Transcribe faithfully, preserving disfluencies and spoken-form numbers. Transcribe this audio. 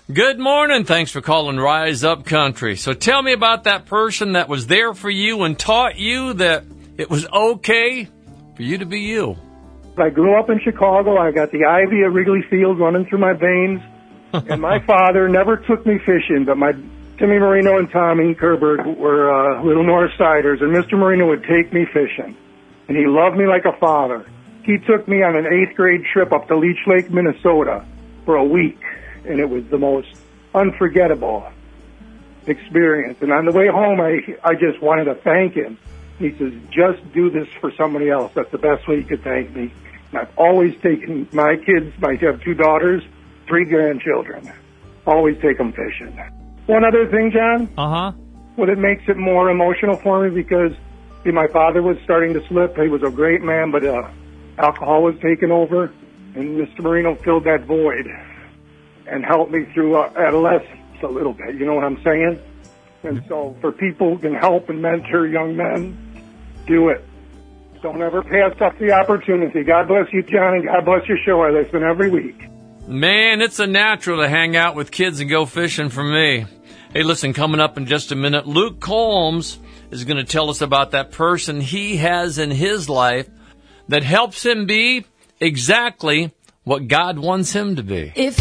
Good morning. Thanks for calling Rise Up Country. So tell me about that person that was there for you and taught you that it was okay for you to be you. I grew up in Chicago. I got the ivy of Wrigley Field running through my veins. And my father never took me fishing, but my Timmy Marino and Tommy Kerberg were uh, little North Siders, and Mister Marino would take me fishing. And he loved me like a father. He took me on an eighth grade trip up to Leech Lake, Minnesota for a week. And it was the most unforgettable experience. And on the way home, I I just wanted to thank him. He says, just do this for somebody else. That's the best way you could thank me. And I've always taken my kids, I have two daughters, three grandchildren. Always take them fishing. One other thing, John. Uh-huh. Well, it makes it more emotional for me because see, my father was starting to slip. He was a great man, but uh, alcohol was taking over. And Mister Marino filled that void and help me through uh, adolescence a little bit, you know what I'm saying? And so for people who can help and mentor young men, do it. Don't ever pass up the opportunity. God bless you, John, and God bless your show. I listen every week. Man, it's a natural to hang out with kids and go fishing for me. Hey, listen, coming up in just a minute, Luke Combs is going to tell us about that person he has in his life that helps him be exactly what God wants him to be. If